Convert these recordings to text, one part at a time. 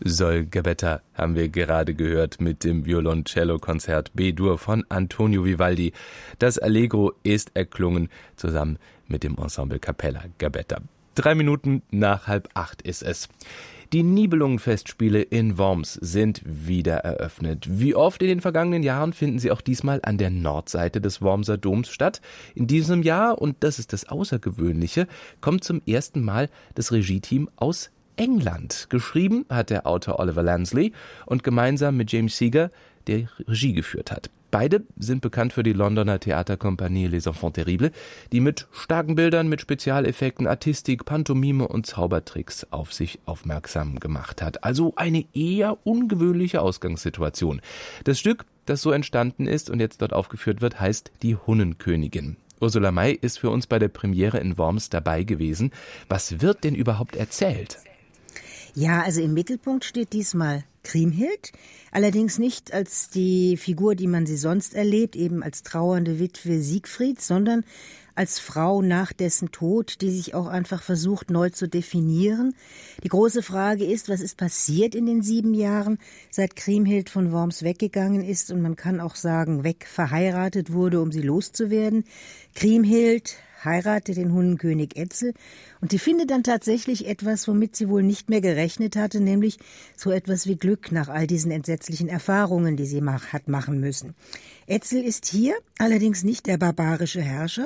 Sol Gabetta haben wir gerade gehört mit dem Violoncello-Konzert B-Dur von Antonio Vivaldi. Das Allegro ist erklungen zusammen mit dem Ensemble Capella Gabetta. 3 Minuten nach 7:30 ist es. Die Nibelungenfestspiele in Worms sind wieder eröffnet. Wie oft in den vergangenen Jahren finden sie auch diesmal an der Nordseite des Wormser Doms statt. In diesem Jahr, und das ist das Außergewöhnliche, kommt zum ersten Mal das Regie-Team aus England. Geschrieben hat der Autor Oliver Lansley und gemeinsam mit James Seeger, der Regie geführt hat. Beide sind bekannt für die Londoner Theaterkompanie Les Enfants Terribles, die mit starken Bildern, mit Spezialeffekten, Artistik, Pantomime und Zaubertricks auf sich aufmerksam gemacht hat. Also eine eher ungewöhnliche Ausgangssituation. Das Stück, das so entstanden ist und jetzt dort aufgeführt wird, heißt Die Hunnenkönigin. Ursula May ist für uns bei der Premiere in Worms dabei gewesen. Was wird denn überhaupt erzählt? Ja, also im Mittelpunkt steht diesmal Kriemhild, allerdings nicht als die Figur, die man sie sonst erlebt, eben als trauernde Witwe Siegfrieds, sondern als Frau nach dessen Tod, die sich auch einfach versucht, neu zu definieren. Die große Frage ist, was ist passiert in den 7 Jahren, seit Kriemhild von Worms weggegangen ist und man kann auch sagen, verheiratet wurde, um sie loszuwerden. Kriemhild heiratet den Hunnenkönig Etzel und die findet dann tatsächlich etwas, womit sie wohl nicht mehr gerechnet hatte, nämlich so etwas wie Glück nach all diesen entsetzlichen Erfahrungen, die sie hat machen müssen. Etzel ist hier allerdings nicht der barbarische Herrscher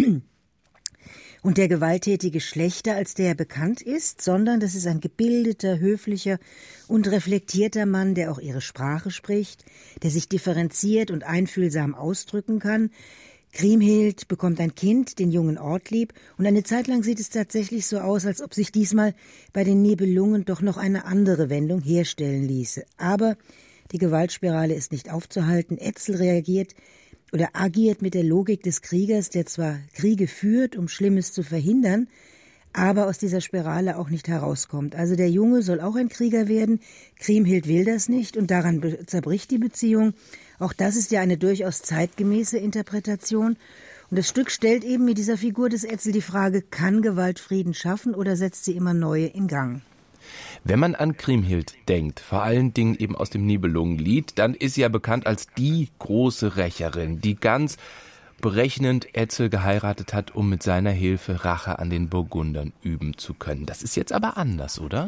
und der gewalttätige Schlächter, als der er bekannt ist, sondern das ist ein gebildeter, höflicher und reflektierter Mann, der auch ihre Sprache spricht, der sich differenziert und einfühlsam ausdrücken kann. Kriemhild bekommt ein Kind, den jungen Ortlieb, und eine Zeit lang sieht es tatsächlich so aus, als ob sich diesmal bei den Nibelungen doch noch eine andere Wendung herstellen ließe. Aber die Gewaltspirale ist nicht aufzuhalten. Etzel agiert mit der Logik des Kriegers, der zwar Kriege führt, um Schlimmes zu verhindern, aber aus dieser Spirale auch nicht herauskommt. Also der Junge soll auch ein Krieger werden, Kriemhild will das nicht und daran zerbricht die Beziehung. Auch das ist ja eine durchaus zeitgemäße Interpretation. Und das Stück stellt eben mit dieser Figur des Etzel die Frage, kann Gewalt Frieden schaffen oder setzt sie immer neue in Gang? Wenn man an Kriemhild denkt, vor allen Dingen eben aus dem Nibelungenlied, dann ist sie ja bekannt als die große Rächerin, die ganz berechnend Etzel geheiratet hat, um mit seiner Hilfe Rache an den Burgundern üben zu können. Das ist jetzt aber anders, oder?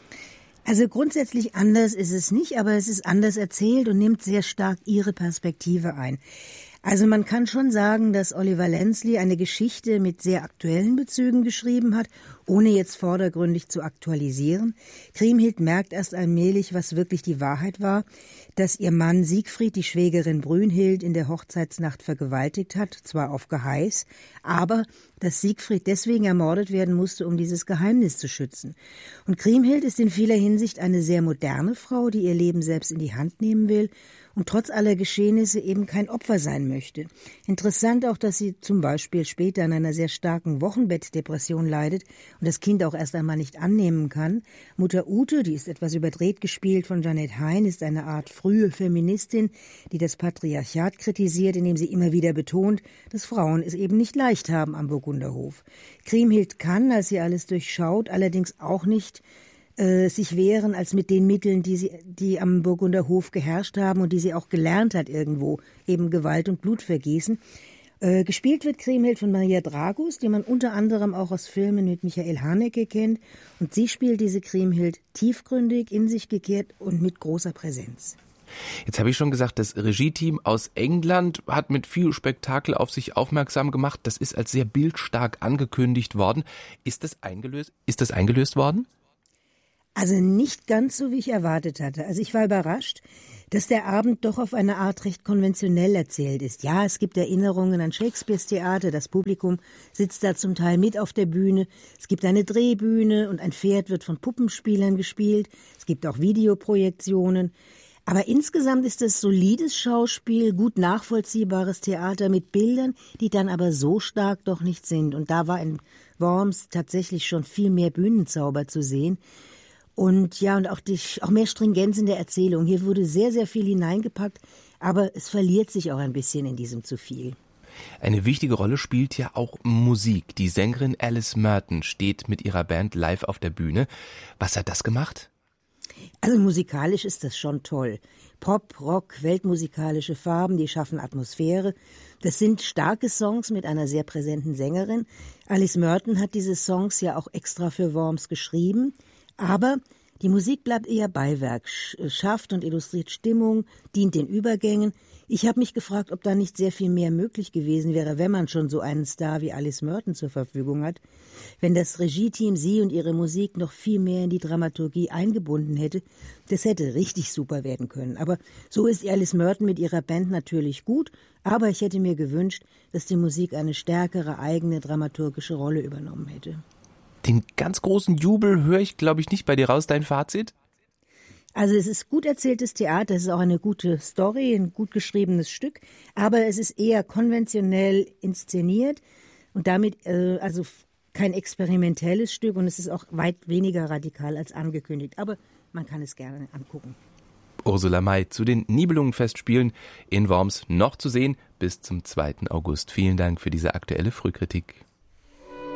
Also grundsätzlich anders ist es nicht, aber es ist anders erzählt und nimmt sehr stark ihre Perspektive ein. Also man kann schon sagen, dass Oliver Lansley eine Geschichte mit sehr aktuellen Bezügen geschrieben hat, ohne jetzt vordergründig zu aktualisieren. Kriemhild merkt erst allmählich, was wirklich die Wahrheit war, dass ihr Mann Siegfried die Schwägerin Brünnhild in der Hochzeitsnacht vergewaltigt hat, zwar auf Geheiß, aber dass Siegfried deswegen ermordet werden musste, um dieses Geheimnis zu schützen. Und Kriemhild ist in vieler Hinsicht eine sehr moderne Frau, die ihr Leben selbst in die Hand nehmen will und trotz aller Geschehnisse eben kein Opfer sein möchte. Interessant auch, dass sie zum Beispiel später an einer sehr starken Wochenbettdepression leidet und das Kind auch erst einmal nicht annehmen kann. Mutter Ute, die ist etwas überdreht gespielt von Jeanette Hein, ist eine Art frühe Feministin, die das Patriarchat kritisiert, indem sie immer wieder betont, dass Frauen es eben nicht leicht haben am Burgunderhof. Kriemhild kann, als sie alles durchschaut, allerdings auch nicht sich wehren als mit den Mitteln, die am Burgunderhof geherrscht haben und die sie auch gelernt hat irgendwo, eben Gewalt und Blutvergießen. Gespielt wird Kriemhild von Maria Dragus, die man unter anderem auch aus Filmen mit Michael Haneke kennt. Und sie spielt diese Kriemhild tiefgründig, in sich gekehrt und mit großer Präsenz. Jetzt habe ich schon gesagt, das Regie-Team aus England hat mit viel Spektakel auf sich aufmerksam gemacht. Das ist als sehr bildstark angekündigt worden. Ist das eingelöst worden? Also nicht ganz so, wie ich erwartet hatte. Also ich war überrascht, dass der Abend doch auf eine Art recht konventionell erzählt ist. Ja, es gibt Erinnerungen an Shakespeares Theater, das Publikum sitzt da zum Teil mit auf der Bühne. Es gibt eine Drehbühne und ein Pferd wird von Puppenspielern gespielt. Es gibt auch Videoprojektionen. Aber insgesamt ist es solides Schauspiel, gut nachvollziehbares Theater mit Bildern, die dann aber so stark doch nicht sind. Und da war in Worms tatsächlich schon viel mehr Bühnenzauber zu sehen. Und ja, und auch mehr Stringenz in der Erzählung. Hier wurde sehr, sehr viel hineingepackt, aber es verliert sich auch ein bisschen in diesem zu viel. Eine wichtige Rolle spielt ja auch Musik. Die Sängerin Alice Merton steht mit ihrer Band live auf der Bühne. Was hat das gemacht? Also musikalisch ist das schon toll. Pop, Rock, weltmusikalische Farben, die schaffen Atmosphäre. Das sind starke Songs mit einer sehr präsenten Sängerin. Alice Merton hat diese Songs ja auch extra für Worms geschrieben. Aber die Musik bleibt eher Beiwerk, schafft und illustriert Stimmung, dient den Übergängen. Ich habe mich gefragt, ob da nicht sehr viel mehr möglich gewesen wäre, wenn man schon so einen Star wie Alice Merton zur Verfügung hat. Wenn das Regie-Team sie und ihre Musik noch viel mehr in die Dramaturgie eingebunden hätte, das hätte richtig super werden können. Aber so ist Alice Merton mit ihrer Band natürlich gut, aber ich hätte mir gewünscht, dass die Musik eine stärkere eigene dramaturgische Rolle übernommen hätte. Den ganz großen Jubel höre ich, glaube ich, nicht bei dir raus. Dein Fazit? Also es ist gut erzähltes Theater, es ist auch eine gute Story, ein gut geschriebenes Stück, aber es ist eher konventionell inszeniert und damit also kein experimentelles Stück und es ist auch weit weniger radikal als angekündigt, aber man kann es gerne angucken. Ursula May zu den Nibelungenfestspielen in Worms noch zu sehen bis zum 2. August. Vielen Dank für diese aktuelle Frühkritik.